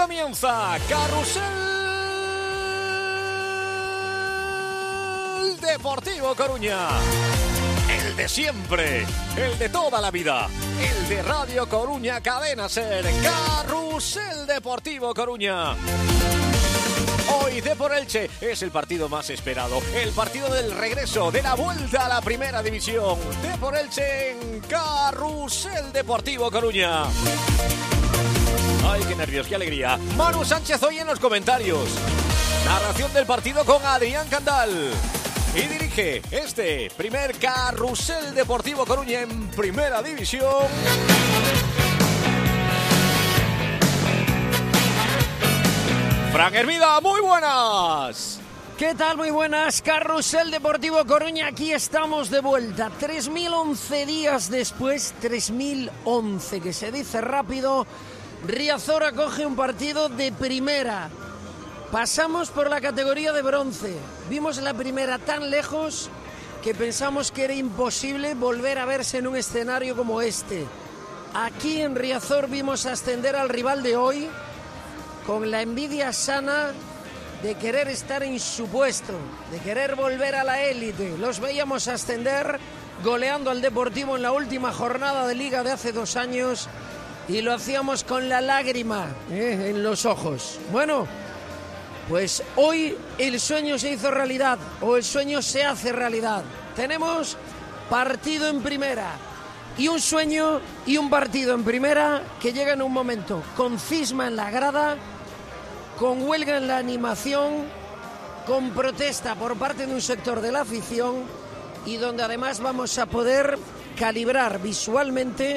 comienza Carrusel Deportivo Coruña. El de siempre, el de toda la vida, el de Radio Coruña Cadena Ser. Carrusel Deportivo Coruña. Hoy Depor Elche es el partido más esperado, el partido del regreso, de la vuelta a la primera división. Depor Elche en Carrusel Deportivo Coruña. Ay, qué nervios, qué alegría. Manu Sánchez hoy en los comentarios. Narración del partido con Adrián Candal. Y dirige este primer Carrusel Deportivo Coruña en primera división. Fran Hermida, muy buenas. ¿Qué tal? Muy buenas. Carrusel Deportivo Coruña, aquí estamos de vuelta. 3011 días después, 3011, que se dice rápido. Riazor acoge un partido de primera. Pasamos por la categoría de bronce. Vimos la primera tan lejos que pensamos que era imposible volver a verse en un escenario como este. Aquí en Riazor vimos ascender al rival de hoy con la envidia sana de querer estar en su puesto, de querer volver a la élite. Los veíamos ascender goleando al Deportivo en la última jornada de Liga de hace 2 años y lo hacíamos con la lágrima en los ojos. Bueno, pues hoy el sueño se hizo realidad, o el sueño se hace realidad. Tenemos partido en primera y un sueño y un partido en primera que llega en un momento con cisma en la grada, con huelga en la animación, con protesta por parte de un sector de la afición y donde además vamos a poder calibrar visualmente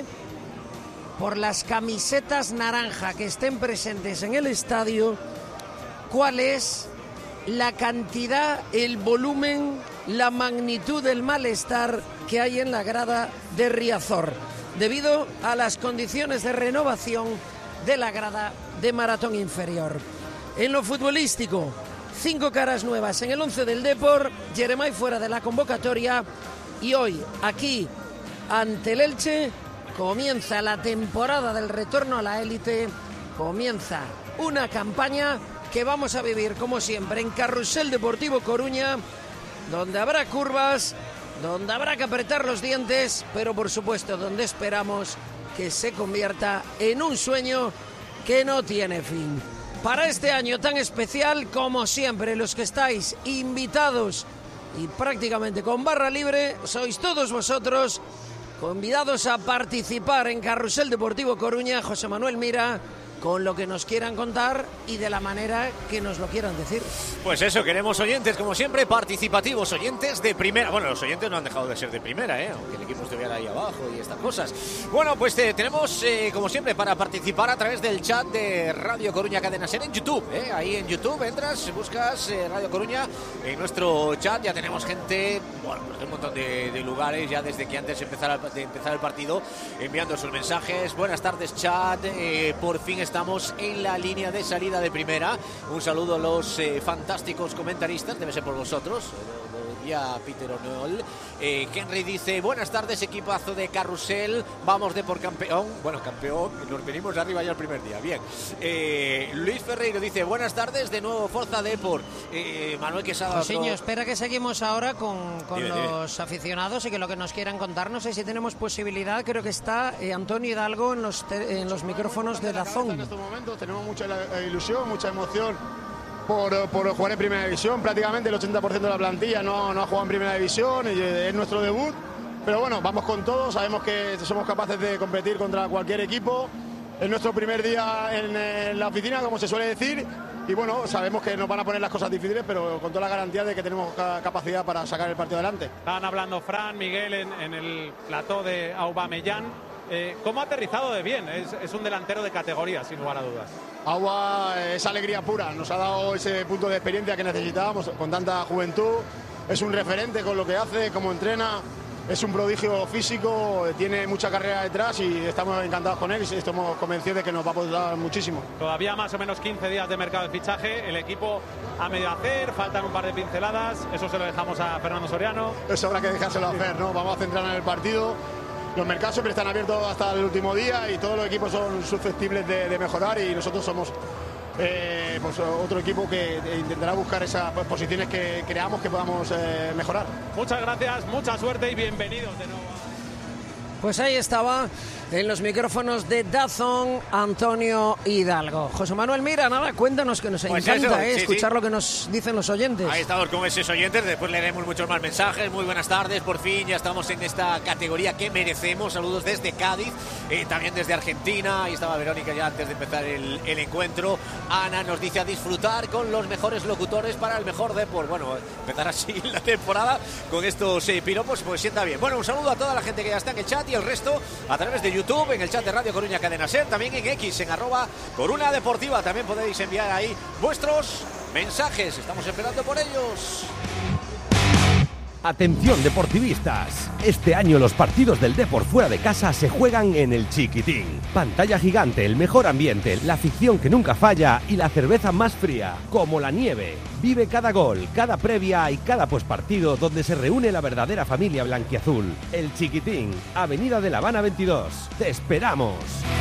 por las camisetas naranja que estén presentes en el estadio cuál es la cantidad, el volumen, la magnitud del malestar que hay en la grada de Riazor debido a las condiciones de renovación de la grada de Maratón Inferior. En lo futbolístico, 5 caras nuevas en el 11 del Depor, Jeremai fuera de la convocatoria y hoy, aquí, ante el Elche, comienza la temporada del retorno a la élite, comienza una campaña que vamos a vivir, como siempre, en Carrusel Deportivo Coruña, donde habrá curvas, donde habrá que apretar los dientes, pero por supuesto donde esperamos que se convierta en un sueño que no tiene fin. Para este año tan especial, como siempre, los que estáis invitados y prácticamente con barra libre, sois todos vosotros convidados a participar en Carrusel Deportivo Coruña. José Manuel Mira, con lo que nos quieran contar y de la manera que nos lo quieran decir. Pues eso, queremos oyentes, como siempre, participativos, oyentes de primera. Bueno, los oyentes no han dejado de ser de primera, aunque el equipo estuviera ahí abajo y estas cosas. Bueno, pues tenemos, como siempre, para participar a través del chat de Radio Coruña Cadena Ser en YouTube. Ahí en YouTube entras, buscas Radio Coruña. En nuestro chat ya tenemos gente, bueno, pues de un montón de lugares, ya desde que antes de empezar el partido, enviando sus mensajes. Buenas tardes, chat. Por fin estamos en la línea de salida de primera. Un saludo a los fantásticos comentaristas, debe ser por vosotros. Ya Peter O'Neill. Henry dice: buenas tardes, equipazo de Carrusel, vamos de por campeón. Bueno, campeón, nos venimos de arriba ya el primer día. Bien. Luis Ferreiro dice: buenas tardes, de nuevo Forza Depor. Manuel Quesada. Josiño, espera que seguimos ahora con los aficionados y que lo que nos quieran contar. No sé si tenemos posibilidad, creo que está Antonio Hidalgo en los micrófonos de Dazón. En estos momentos tenemos mucha ilusión, mucha emoción por jugar en primera división. Prácticamente el 80% de la plantilla no ha jugado en primera división y es nuestro debut, pero bueno, vamos con todo, sabemos que somos capaces de competir contra cualquier equipo. Es nuestro primer día en la oficina, como se suele decir, y bueno, sabemos que nos van a poner las cosas difíciles, pero con toda la garantía de que tenemos capacidad para sacar el partido adelante. Estaban hablando Fran, Miguel en el plató de Aubameyang. ¿Cómo ha aterrizado de bien? Es un delantero de categoría, sin lugar a dudas. Aua es alegría pura, nos ha dado ese punto de experiencia que necesitábamos con tanta juventud. Es un referente con lo que hace, cómo entrena, es un prodigio físico, tiene mucha carrera detrás y estamos encantados con él y estamos convencidos de que nos va a poder dar muchísimo. Todavía más o menos 15 días de mercado de fichaje, el equipo a medio hacer, faltan un par de pinceladas, eso se lo dejamos a Fernando Soriano. Eso habrá que dejárselo hacer, ¿no? Vamos a centrarnos en el partido. Los mercados siempre están abiertos hasta el último día y todos los equipos son susceptibles de mejorar y nosotros somos pues otro equipo que intentará buscar esas posiciones que creamos que podamos mejorar. Muchas gracias, mucha suerte y bienvenidos de nuevo. Pues ahí estaba, en los micrófonos de DAZN, Antonio Hidalgo. José Manuel, mira, nada, cuéntanos, que nos encanta escuchar lo que nos dicen los oyentes. Ahí estamos con esos oyentes, después leeremos muchos más mensajes. Muy buenas tardes, por fin ya estamos en esta categoría que merecemos. Saludos desde Cádiz, también desde Argentina. Ahí estaba Verónica ya antes de empezar el encuentro. Ana nos dice a disfrutar con los mejores locutores para el mejor deporte. Bueno, empezar así la temporada con estos piropos, pues sienta bien. Bueno, un saludo a toda la gente que ya está en el chat y el resto a través de YouTube, en el chat de Radio Coruña Cadena Ser, también en X, en @Coruna Deportiva. También podéis enviar ahí vuestros mensajes, estamos esperando por ellos. Atención deportivistas, este año los partidos del Depor fuera de casa se juegan en el Chiquitín. Pantalla gigante, el mejor ambiente, la afición que nunca falla y la cerveza más fría, como la nieve. Vive cada gol, cada previa y cada postpartido donde se reúne la verdadera familia blanquiazul. El Chiquitín, Avenida de La Habana 22. ¡Te esperamos!